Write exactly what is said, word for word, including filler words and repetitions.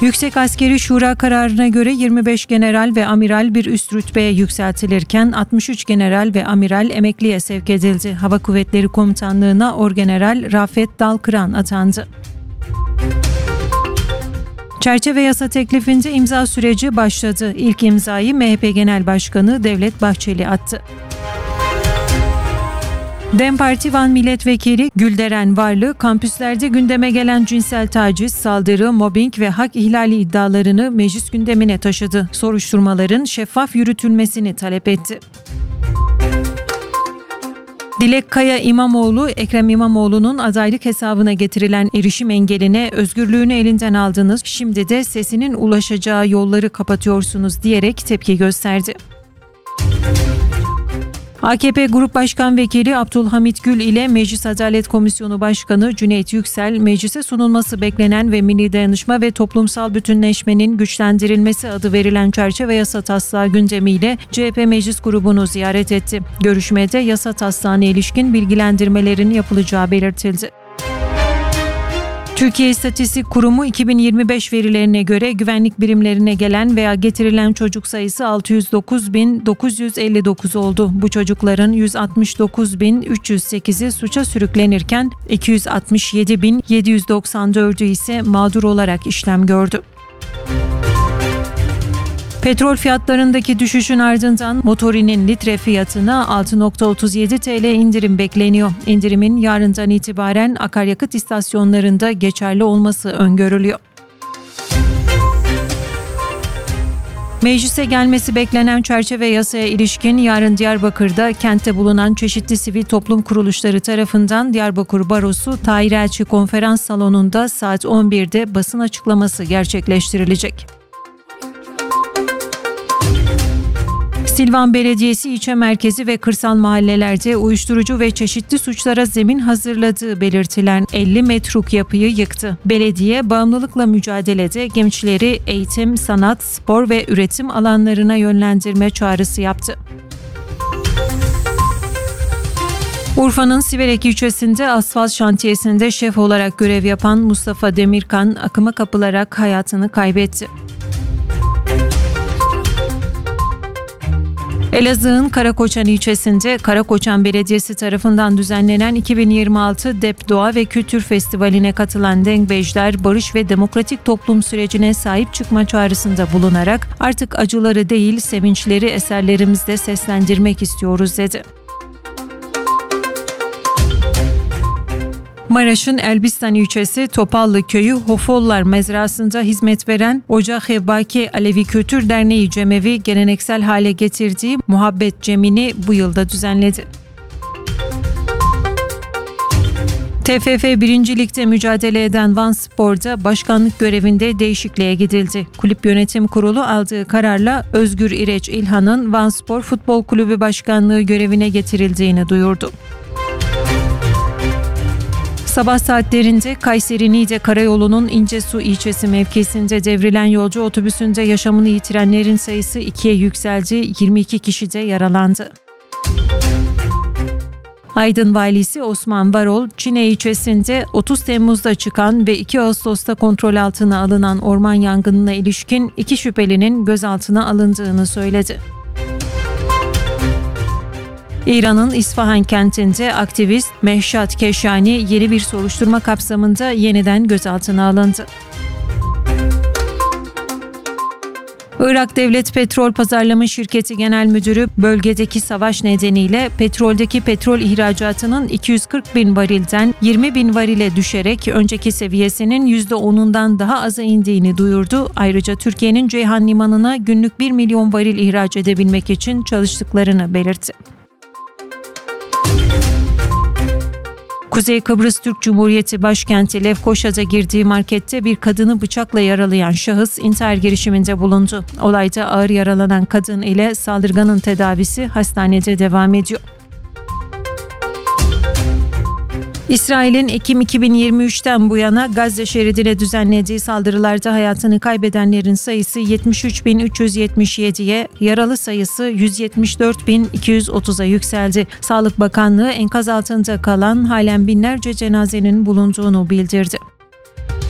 Yüksek Askeri Şura kararına göre yirmi beş general ve amiral bir üst rütbeye yükseltilirken altmış üç general ve amiral emekliye sevk edildi. Hava Kuvvetleri Komutanlığı'na Orgeneral Rafet Dalkıran atandı. Çerçeve yasa teklifinde imza süreci başladı. İlk imzayı M H P Genel Başkanı Devlet Bahçeli attı. DEM Parti Van Milletvekili Gülderen Varlı, kampüslerde gündeme gelen cinsel taciz, saldırı, mobbing ve hak ihlali iddialarını meclis gündemine taşıdı. Soruşturmaların şeffaf yürütülmesini talep etti. Dilek Kaya İmamoğlu, Ekrem İmamoğlu'nun adaylık hesabına getirilen erişim engeline özgürlüğünü elinden aldınız, şimdi de sesinin ulaşacağı yolları kapatıyorsunuz diyerek tepki gösterdi. A K P Grup Başkan Vekili Abdülhamit Gül ile Meclis Adalet Komisyonu Başkanı Cüneyt Yüksel, meclise sunulması beklenen ve milli dayanışma ve toplumsal bütünleşmenin güçlendirilmesi adı verilen çerçeve yasa taslağı gündemiyle C H P Meclis Grubu'nu ziyaret etti. Görüşmede yasa taslağına ilişkin bilgilendirmelerin yapılacağı belirtildi. Türkiye İstatistik Kurumu iki bin yirmi beş verilerine göre güvenlik birimlerine gelen veya getirilen çocuk sayısı altı yüz dokuz bin dokuz yüz elli dokuz oldu. Bu çocukların yüz altmış dokuz bin üç yüz sekizi suça sürüklenirken iki yüz altmış yedi bin yedi yüz doksan dördü ise mağdur olarak işlem gördü. Petrol fiyatlarındaki düşüşün ardından motorinin litre fiyatına altı virgül otuz yedi TL indirim bekleniyor. İndirimin yarından itibaren akaryakıt istasyonlarında geçerli olması öngörülüyor. Meclise gelmesi beklenen çerçeve yasaya ilişkin yarın Diyarbakır'da kentte bulunan çeşitli sivil toplum kuruluşları tarafından Diyarbakır Barosu Tahir Elçi Konferans Salonu'nda saat on birde basın açıklaması gerçekleştirilecek. Silvan Belediyesi ilçe merkezi ve kırsal mahallelerde uyuşturucu ve çeşitli suçlara zemin hazırladığı belirtilen elli metruk yapıyı yıktı. Belediye bağımlılıkla mücadelede gençleri eğitim, sanat, spor ve üretim alanlarına yönlendirme çağrısı yaptı. Urfa'nın Siverek ilçesinde asfalt şantiyesinde şef olarak görev yapan Mustafa Demirkan akıma kapılarak hayatını kaybetti. Elazığ'ın Karakoçan ilçesinde Karakoçan Belediyesi tarafından düzenlenen iki bin yirmi altı D E P Doğa ve Kültür Festivali'ne katılan Dengbejler, barış ve demokratik toplum sürecine sahip çıkma çağrısında bulunarak artık acıları değil sevinçleri eserlerimizde seslendirmek istiyoruz dedi. Maraş'ın Elbistan ilçesi Topallı Köyü Hofollar Mezrası'nda hizmet veren Ocak-ı Baki Alevi Kültür Derneği Cemevi geleneksel hale getirdiği Muhabbet Cemini bu yılda düzenledi. T F F birinci Lig'de mücadele eden Vanspor'da başkanlık görevinde değişikliğe gidildi. Kulüp Yönetim Kurulu aldığı kararla Özgür İreç İlhan'ın Vanspor Futbol Kulübü Başkanlığı görevine getirildiğini duyurdu. Sabah saatlerinde Kayseri Niğde Karayolu'nun İncesu ilçesi mevkisinde devrilen yolcu otobüsünde yaşamını yitirenlerin sayısı ikiye yükseldi, yirmi iki kişi de yaralandı. Aydın Valisi Osman Varol, Çine ilçesinde otuz Temmuz'da çıkan ve iki Ağustos'ta kontrol altına alınan orman yangınına ilişkin iki şüphelinin gözaltına alındığını söyledi. İran'ın İsfahan kentinde aktivist Mehşat Keşani yeni bir soruşturma kapsamında yeniden gözaltına alındı. Irak Devlet Petrol Pazarlama Şirketi Genel Müdürü bölgedeki savaş nedeniyle petroldeki petrol ihracatının iki yüz kırk bin varilden yirmi bin varile düşerek önceki seviyesinin yüzde onundan daha aza indiğini duyurdu. Ayrıca Türkiye'nin Ceyhan Limanı'na günlük bir milyon varil ihraç edebilmek için çalıştıklarını belirtti. Kuzey Kıbrıs Türk Cumhuriyeti başkenti Lefkoşa'da girdiği markette bir kadını bıçakla yaralayan şahıs intihar girişiminde bulundu. Olayda ağır yaralanan kadın ile saldırganın tedavisi hastanede devam ediyor. İsrail'in Ekim iki bin yirmi üçten bu yana Gazze şeridine düzenlediği saldırılarda hayatını kaybedenlerin sayısı yetmiş üç bin üç yüz yetmiş yediye, yaralı sayısı yüz yetmiş dört bin iki yüz otuza yükseldi. Sağlık Bakanlığı enkaz altında kalan halen binlerce cenazenin bulunduğunu bildirdi.